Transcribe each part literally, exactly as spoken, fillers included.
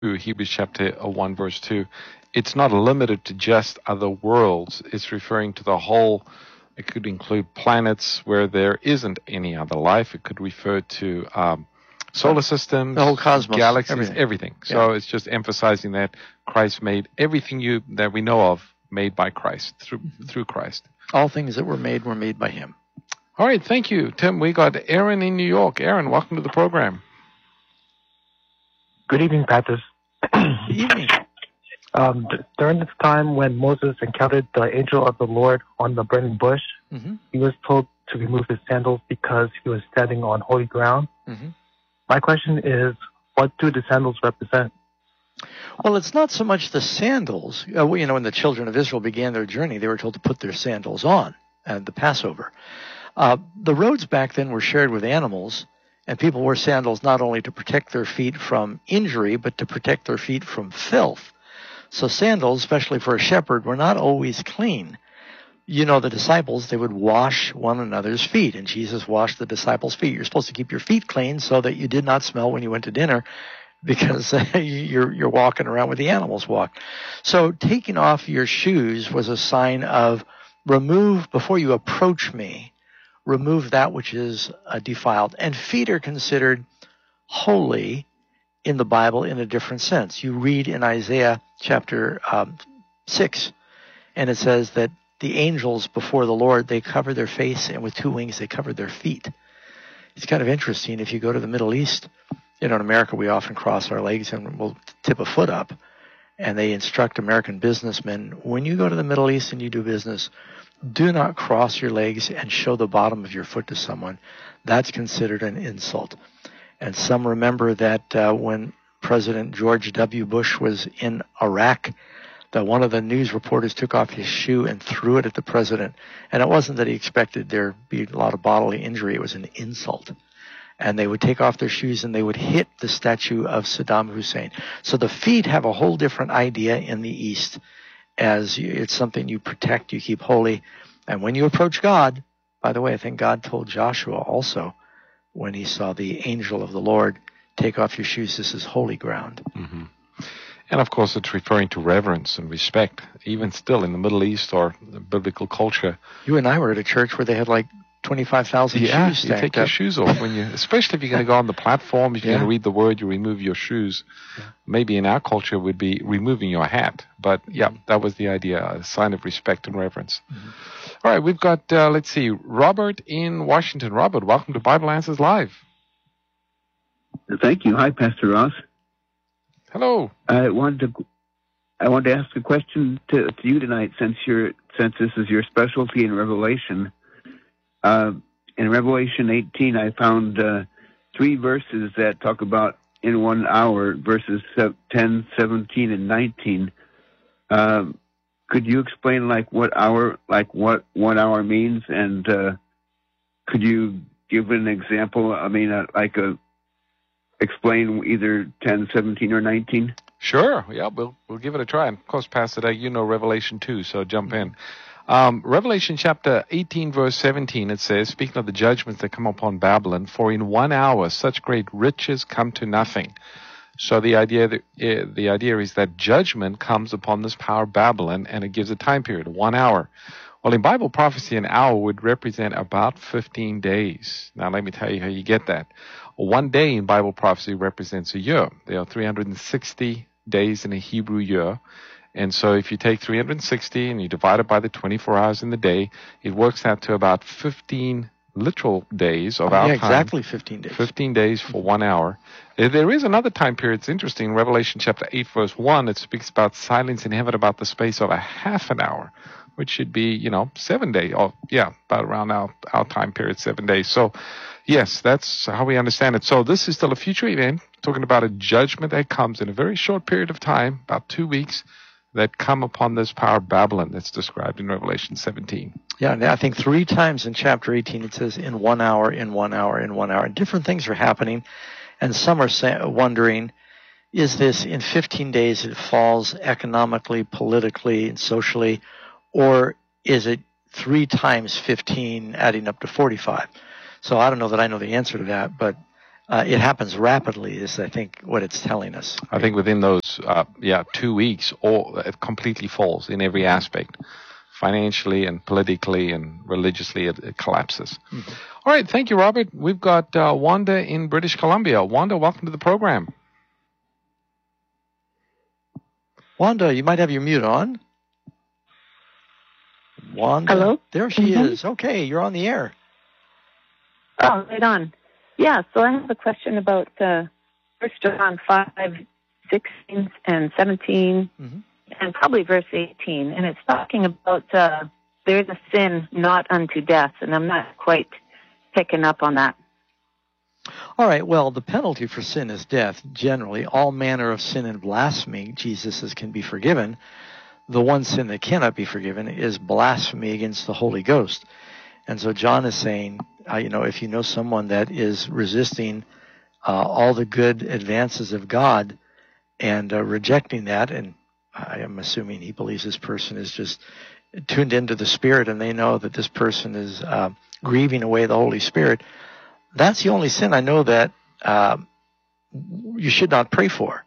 Hebrews chapter one, verse two, it's not limited to just other worlds. It's referring to the whole. It could include planets where there isn't any other life. It could refer to um, solar systems, the whole cosmos, galaxies, everything. everything. So yeah. it's just emphasizing that Christ made everything you that we know of made by Christ, through mm-hmm. through Christ. All things that were made were made by Him. All right, thank you, Tim. We got Aaron in New York. Aaron, welcome to the program. Good evening, Pastor. Good evening. Um, th- during this time when Moses encountered the angel of the Lord on the burning bush, mm-hmm. he was told to remove his sandals because he was standing on holy ground. Mm-hmm. My question is, what do the sandals represent? Well, it's not so much the sandals. Uh, you know, when the children of Israel began their journey, they were told to put their sandals on at the Passover. Uh, the roads back then were shared with animals, and people wore sandals not only to protect their feet from injury, but to protect their feet from filth. So sandals, especially for a shepherd, were not always clean. You know, the disciples, they would wash one another's feet, and Jesus washed the disciples' feet. You're supposed to keep your feet clean so that you did not smell when you went to dinner, because uh, you're you're walking around where the animals walk. So taking off your shoes was a sign of remove, before you approach me, remove that which is uh, defiled. And feet are considered holy in the Bible in a different sense. You read in Isaiah chapter um, six, and it says that the angels before the Lord, they cover their face, and with two wings they cover their feet. It's kind of interesting. If you go to the Middle East, you know, in America we often cross our legs and we'll tip a foot up, and they instruct American businessmen, when you go to the Middle East and you do business, do not cross your legs and show the bottom of your foot to someone. That's considered an insult. And some remember that uh, when President George W. Bush was in Iraq, that one of the news reporters took off his shoe and threw it at the president. And it wasn't that he expected there be a lot of bodily injury. It was an insult. And they would take off their shoes and they would hit the statue of Saddam Hussein. So the feet have a whole different idea in the East, as it's something you protect, you keep holy. And when you approach God, by the way, I think God told Joshua also, when he saw the angel of the Lord, take off your shoes, this is holy ground. Mm-hmm. And of course, it's referring to reverence and respect, even still in the Middle East or the biblical culture. You and I were at a church where they had like twenty-five thousand yeah, shoes stacked you take up. your shoes off when you, especially if you're going to go on the platform, if you're yeah. going to read the word, you remove your shoes. Yeah. Maybe in our culture would be removing your hat, but yeah, mm-hmm. that was the idea, a sign of respect and reverence. Mm-hmm. All right, we've got, uh, let's see, Robert in Washington. Robert, welcome to Bible Answers Live. Thank you. Hi, Pastor Ross. Hello. I wanted to, I wanted to ask a question to, to you tonight, since you're, since this is your specialty in Revelation. Uh, in Revelation eighteen, I found uh, three verses that talk about in one hour, verses ten, seventeen, and nineteen. Um, could you explain like what hour, like what one hour means, and uh, could you give an example? I mean, uh, like a explain either ten, seventeen, or nineteen. Sure. Yeah, we'll we'll give it a try. And of course, Pastor Doug, you know Revelation two, so jump in. Um, Revelation chapter eighteen, verse seventeen, it says, speaking of the judgments that come upon Babylon, for in one hour such great riches come to nothing. So the idea that, uh, the idea is that judgment comes upon this power Babylon, and it gives a time period, one hour. Well, in Bible prophecy, an hour would represent about fifteen days. Now, let me tell you how you get that. One day in Bible prophecy represents a year. There are three hundred sixty days in a Hebrew year. And so if you take three hundred sixty and you divide it by the twenty-four hours in the day, it works out to about fifteen literal days of oh, our yeah, time. exactly fifteen days. fifteen days for one hour. There is another time period. It's interesting. Revelation chapter eight, verse one, it speaks about silence in heaven about the space of a half an hour, which should be, you know, seven days. Or, yeah, about around our, our time period, seven days. So, yes, that's how we understand it. So this is still a future event, talking about a judgment that comes in a very short period of time, about two weeks, that come upon this power Babylon that's described in Revelation seventeen. Yeah, and I think three times in chapter eighteen it says in one hour, in one hour, in one hour. And different things are happening, and some are say, wondering, is this in fifteen days it falls economically, politically, and socially, or is it three times fifteen adding up to forty-five? So I don't know that I know the answer to that, but Uh, it happens rapidly is, I think, what it's telling us. I think within those, uh, yeah, two weeks, all it completely falls in every aspect. Financially and politically and religiously, it, it collapses. Mm-hmm. All right, thank you, Robert. We've got uh, Wanda in British Columbia. Wanda, welcome to the program. Wanda, you might have your mute on. Wanda. Hello? There she mm-hmm. is. Okay, you're on the air. Oh, right on. Yeah, so I have a question about uh, First John five, sixteen and seventeen, mm-hmm. and probably verse eighteen. And it's talking about uh, there is a sin not unto death, and I'm not quite picking up on that. All right, well, the penalty for sin is death. Generally, all manner of sin and blasphemy, Jesus says, can be forgiven. The one sin that cannot be forgiven is blasphemy against the Holy Ghost. And so John is saying, uh, you know, if you know someone that is resisting uh, all the good advances of God and uh, rejecting that, and I am assuming he believes this person is just tuned into the Spirit and they know that this person is uh, grieving away the Holy Spirit, that's the only sin I know that uh, you should not pray for.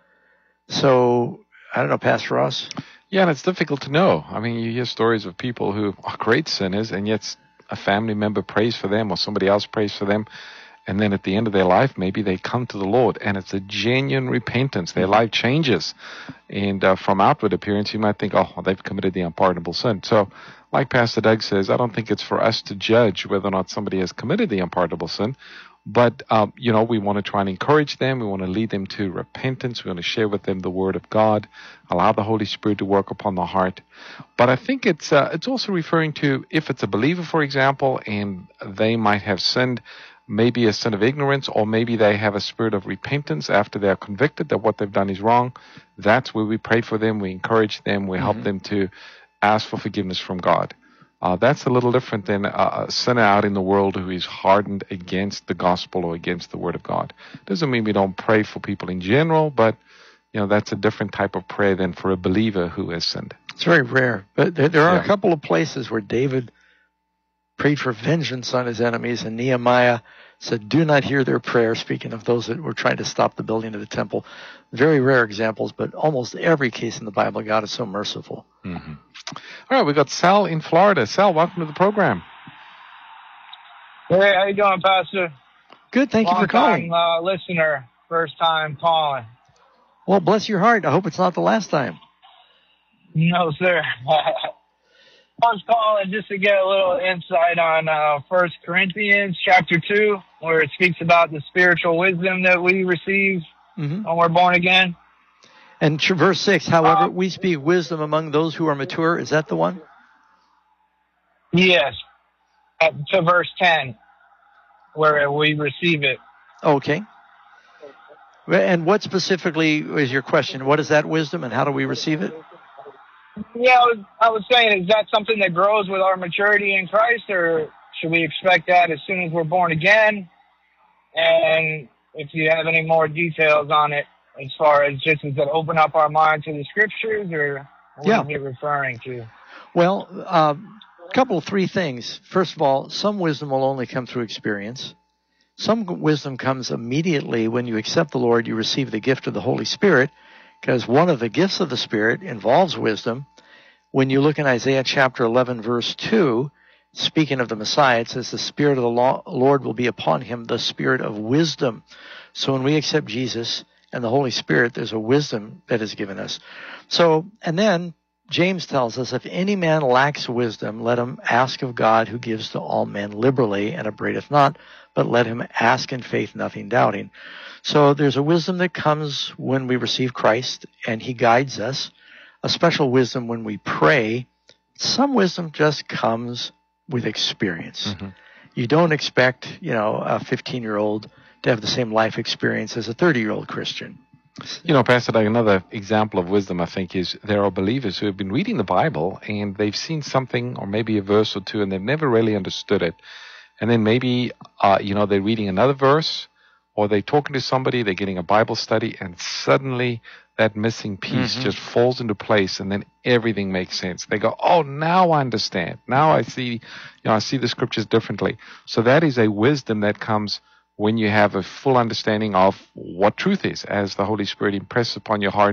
So, I don't know, Pastor Ross? Yeah, and it's difficult to know. I mean, you hear stories of people who are great sinners, and yet a family member prays for them or somebody else prays for them, and then at the end of their life, maybe they come to the Lord, and it's a genuine repentance. Their life changes. And uh, from outward appearance, you might think, oh, they've committed the unpardonable sin. So, like Pastor Doug says, I don't think it's for us to judge whether or not somebody has committed the unpardonable sin. But, um, you know, we want to try and encourage them. We want to lead them to repentance. We want to share with them the Word of God, allow the Holy Spirit to work upon the heart. But I think it's uh, it's also referring to if it's a believer, for example, and they might have sinned, maybe a sin of ignorance, or maybe they have a spirit of repentance after they're convicted that what they've done is wrong. That's where we pray for them. We encourage them. We mm-hmm. help them to ask for forgiveness from God. Uh, that's a little different than a sinner out in the world who is hardened against the gospel or against the Word of God. Doesn't mean we don't pray for people in general, but you know that's a different type of prayer than for a believer who has sinned. It's very rare, but there, there are yeah. a couple of places where David prayed for vengeance on his enemies, and Nehemiah said, "Do not hear their prayer." Speaking of those that were trying to stop the building of the temple, very rare examples, but almost every case in the Bible, God is so merciful. Mm-hmm. All right, we got Sal in Florida. Sal, welcome to the program. Hey, how you doing, Pastor? Good, thank Long you for calling. Long time uh, listener, first time calling. Well, bless your heart. I hope it's not the last time. No, sir. I was calling just to get a little insight on uh, First Corinthians chapter two, where it speaks about the spiritual wisdom that we receive mm-hmm. when we're born again. And verse six, however, we speak wisdom among those who are mature. Is that the one? Yes. Uh, to verse ten, where we receive it. Okay. And what specifically is your question? What is that wisdom and how do we receive it? Yeah, I was, I was saying, is that something that grows with our maturity in Christ, or should we expect that as soon as we're born again? And if you have any more details on it, as far as just does it open up our mind to the Scriptures, or what yeah. are you referring to? Well, a uh, couple, three things. First of all, some wisdom will only come through experience. Some wisdom comes immediately when you accept the Lord, you receive the gift of the Holy Spirit, because one of the gifts of the Spirit involves wisdom. When you look in Isaiah chapter eleven, verse two, speaking of the Messiah, it says, the Spirit of the Lord will be upon him, the Spirit of wisdom. So when we accept Jesus and the Holy Spirit, there's a wisdom that is given us. So, and then James tells us, if any man lacks wisdom, let him ask of God, who gives to all men liberally and upbraideth not, but let him ask in faith, nothing doubting. So there's a wisdom that comes when we receive Christ, and he guides us. A special wisdom when we pray. Some wisdom just comes with experience. Mm-hmm. You don't expect, you know, a fifteen-year-old to have the same life experience as a thirty-year-old Christian. You know, Pastor Doug, another example of wisdom, I think, is there are believers who have been reading the Bible and they've seen something or maybe a verse or two and they've never really understood it. And then maybe, uh, you know, they're reading another verse or they're talking to somebody, they're getting a Bible study, and suddenly that missing piece mm-hmm. just falls into place and then everything makes sense. They go, oh, now I understand. Now I see, you know, I see the Scriptures differently. So that is a wisdom that comes when you have a full understanding of what truth is, as the Holy Spirit impresses upon your heart